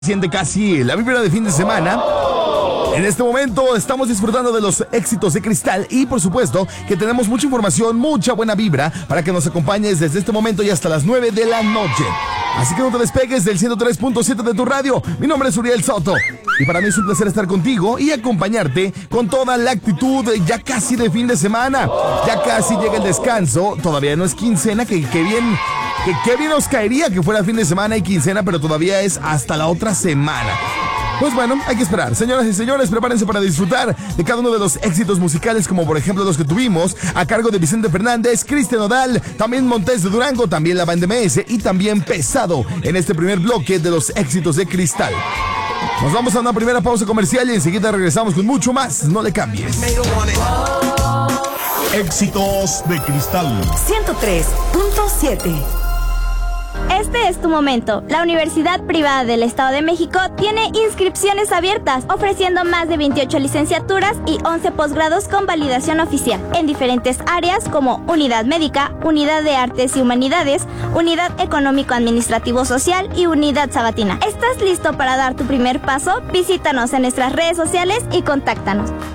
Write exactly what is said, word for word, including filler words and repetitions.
Siente casi la vibra de fin de semana. En este momento estamos disfrutando de los éxitos de Cristal y por supuesto que tenemos mucha información, mucha buena vibra para que nos acompañes desde este momento y hasta las nueve de la noche. Así que no te despegues del ciento tres punto siete de tu radio. Mi nombre es Uriel Soto y para mí es un placer estar contigo y acompañarte con toda la actitud ya casi de fin de semana. Ya casi llega el descanso, todavía no es quincena, que, que bien... Que qué bien nos caería que fuera fin de semana y quincena, pero todavía es hasta la otra semana. Pues bueno, hay que esperar. Señoras y señores, prepárense para disfrutar de cada uno de los éxitos musicales, como por ejemplo los que tuvimos a cargo de Vicente Fernández, Cristian Nodal, también Montes de Durango, también la Banda M S y también Pesado en este primer bloque de los éxitos de Cristal. Nos vamos a una primera pausa comercial y enseguida regresamos con mucho más. No le cambies. Éxitos de Cristal ciento tres punto siete. Este es tu momento. La Universidad Privada del Estado de México tiene inscripciones abiertas, ofreciendo más de veintiocho licenciaturas y once posgrados con validación oficial, en diferentes áreas como Unidad Médica, Unidad de Artes y Humanidades, Unidad Económico-Administrativo-Social y Unidad Sabatina. ¿Estás listo para dar tu primer paso? Visítanos en nuestras redes sociales y contáctanos.